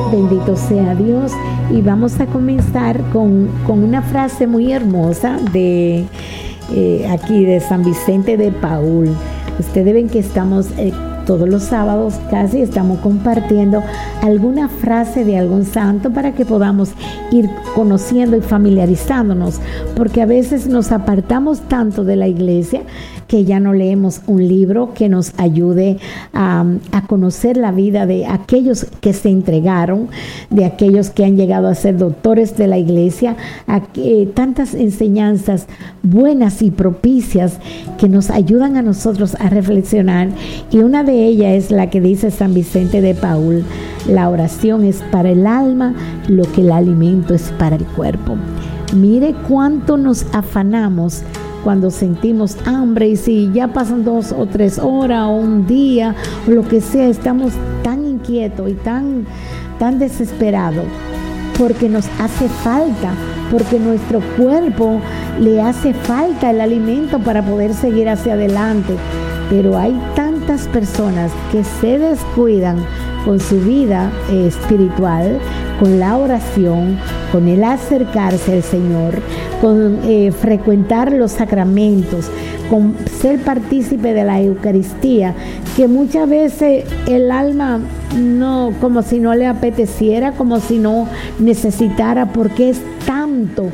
Bendito sea Dios. Y vamos a comenzar con una frase muy hermosa de aquí de San Vicente de Paúl. Ustedes ven que estamos todos los sábados casi estamos compartiendo alguna frase de algún santo para que podamos ir conociendo y familiarizándonos, porque a veces nos apartamos tanto de la iglesia que ya no leemos un libro que nos ayude a conocer la vida de aquellos que se entregaron, de aquellos que han llegado a ser doctores de la iglesia, tantas enseñanzas buenas y propicias que nos ayudan a nosotros a reflexionar, y una de ellas es la que dice San Vicente de Paúl: la oración es para el alma lo que el alimento es para el cuerpo. Mire cuánto nos afanamos cuando sentimos hambre, y si ya pasan 2 o 3 horas o un día o lo que sea, estamos tan inquietos y tan desesperados porque nos hace falta, porque nuestro cuerpo le hace falta el alimento para poder seguir hacia adelante. Pero hay tantas personas que se descuidan con su vida espiritual, con la oración, con el acercarse al Señor, con frecuentar los sacramentos, con ser partícipe de la Eucaristía, que muchas veces el alma no, como si no le apeteciera, como si no necesitara, porque es tanto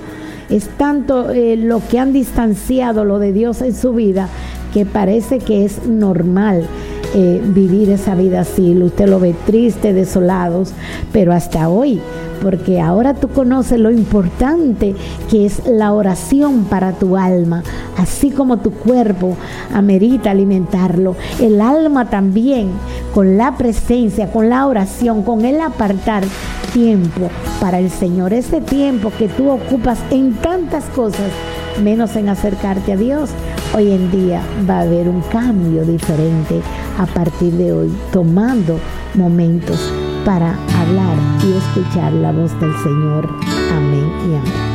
lo que han distanciado lo de Dios en su vida, que parece que es normal vivir esa vida así. Usted lo ve triste, desolados, pero hasta hoy, porque ahora tú conoces lo importante que es la oración para tu alma. Así como tu cuerpo amerita alimentarlo, el alma también, con la presencia, con la oración, con el apartar tiempo para el Señor. Ese tiempo que tú ocupas en tantas cosas, menos en acercarte a Dios, hoy en día va a haber un cambio diferente a partir de hoy, tomando momentos para hablar y escuchar la voz del Señor. Amén y amén.